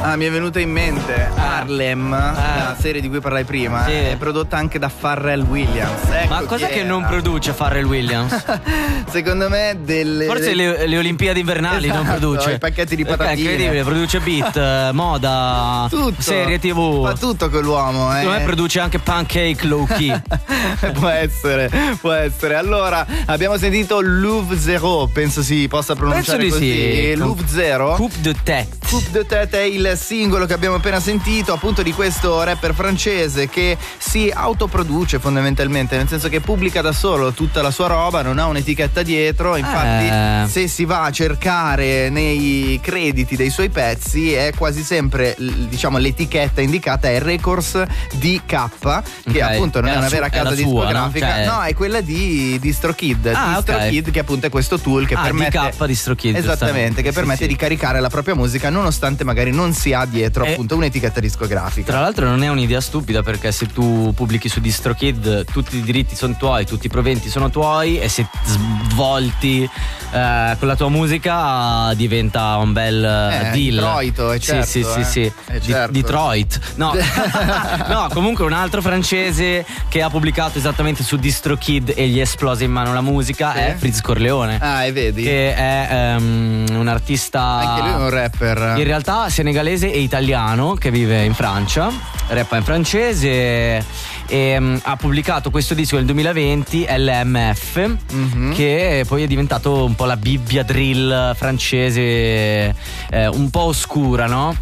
Mi è venuta in mente Harlem, la serie di cui parlai prima, è prodotta anche da Pharrell Williams. Ecco. Ma cos'è che non produce Pharrell Williams? Secondo me forse le Olimpiadi invernali non produce. I pacchetti di patatine. È incredibile, produce beat, moda, tutto. serie TV. Fa tutto quell'uomo. Secondo me produce anche Pancake Low Key. Può essere. Allora, abbiamo sentito Louvre Zero, penso si possa pronunciare penso così. Sì. Louvre Zero. Coupe de Tête. Coupe de Tête è il singolo che abbiamo appena sentito, appunto, di questo rapper francese che si autoproduce fondamentalmente, nel senso che pubblica da solo tutta la sua roba, non ha un'etichetta dietro. Infatti se si va a cercare nei crediti dei suoi pezzi è quasi sempre, diciamo, l'etichetta indicata è Records DK, che appunto non è una vera casa discografica, no? È quella di DistroKid. DistroKid, che appunto è questo tool che permette DK DistroKid, esattamente, che permette di caricare la propria musica nonostante magari non si ha dietro appunto un'etichetta discografica. Tra l'altro non è un'idea stupida, perché se tu pubblichi su DistroKid tutti i diritti sono tuoi, tutti i proventi sono tuoi, e se svolti con la tua musica diventa un bel deal. Detroit, certo. Sì. Certo. Detroit. No. No, comunque un altro francese che ha pubblicato esattamente su DistroKid e gli esplose in mano la musica è Friz Corleone. E vedi? Che è un artista, anche lui è un rapper in realtà senegalese e italiano, che vive in Francia, rappa in francese, e ha pubblicato questo disco nel 2020, LMF, che poi è diventato un po' la Bibbia drill francese, un po' oscura, no?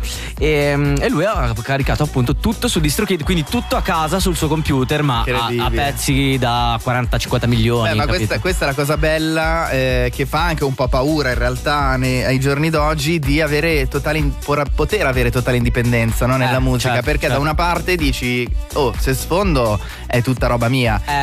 E lui ha caricato appunto tutto su DistroKid, quindi tutto a casa sul suo computer, ma a pezzi da 40-50 milioni. Ma questa è la cosa bella, che fa anche un po' paura in realtà ai giorni d'oggi, di avere poter avere totale indipendenza, no? Nella musica, perché da una parte dici se sfondo è tutta roba mia,